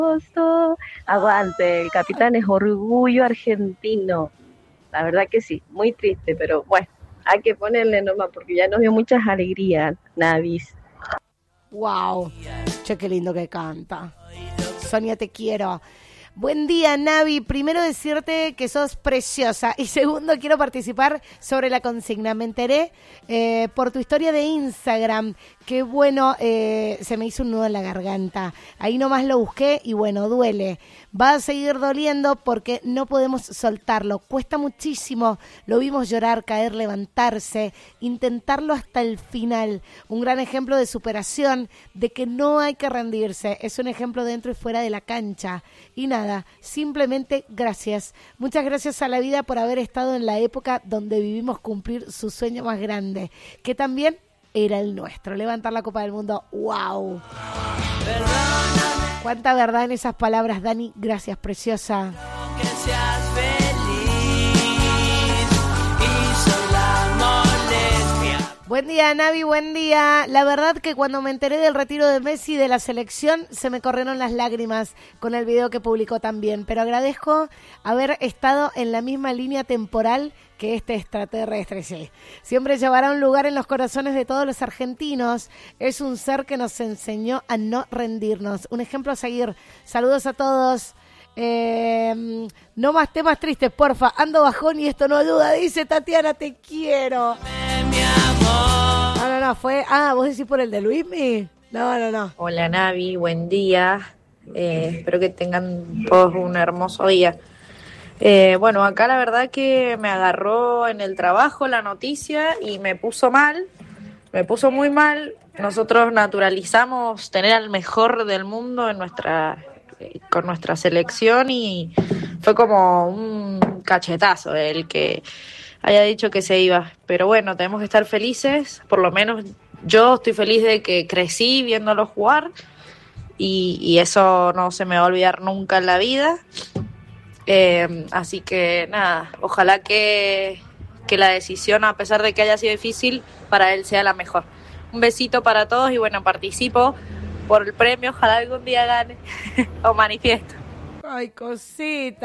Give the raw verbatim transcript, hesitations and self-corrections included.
Aguante, el capitán es orgullo argentino. La verdad que sí, muy triste, pero bueno, hay que ponerle nomás porque ya nos dio muchas alegrías, Navis. Wow, che, qué lindo que canta. Sonia, te quiero. Buen día, Navi. Primero decirte que sos preciosa y segundo quiero participar sobre la consigna. Me enteré eh, por tu historia de Instagram. Qué bueno, eh, se me hizo un nudo en la garganta. Ahí nomás lo busqué y bueno, duele. Va a seguir doliendo porque no podemos soltarlo. Cuesta muchísimo. Lo vimos llorar, caer, levantarse, intentarlo hasta el final. Un gran ejemplo de superación, de que no hay que rendirse. Es un ejemplo dentro y fuera de la cancha. Y nada, simplemente gracias. Muchas gracias a la vida por haber estado en la época donde vivimos cumplir su sueño más grande, que también era el nuestro, levantar la Copa del Mundo. ¡Wow! Cuánta verdad en esas palabras, Dani. Gracias, preciosa. Que seas feliz y sola molestia. Buen día, Navi, buen día. La verdad que cuando me enteré del retiro de Messi de la selección, se me corrieron las lágrimas con el video que publicó también. Pero agradezco haber estado en la misma línea temporal que este extraterrestre, sí. Siempre llevará un lugar en los corazones de todos los argentinos. Es un ser que nos enseñó a no rendirnos. Un ejemplo a seguir. Saludos a todos. Eh, no más temas tristes, porfa. Ando bajón y esto no ayuda. Dice Tatiana, te quiero. No, no, no, fue... Ah, ¿vos decís por el de Luismi? No, no, no. Hola, Navi, buen día. Eh, espero que tengan todos un hermoso día. Eh, bueno, acá la verdad que me agarró en el trabajo la noticia y me puso mal, me puso muy mal. Nosotros naturalizamos tener al mejor del mundo en nuestra, eh, con nuestra selección y fue como un cachetazo el que haya dicho que se iba. Pero bueno, tenemos que estar felices, por lo menos yo estoy feliz de que crecí viéndolo jugar y, y eso no se me va a olvidar nunca en la vida. Eh, así que nada, ojalá que, que la decisión, a pesar de que haya sido difícil, para él sea la mejor. Un besito para todos y bueno, participo por el premio, ojalá algún día gane o manifiesto. Ay, cosita.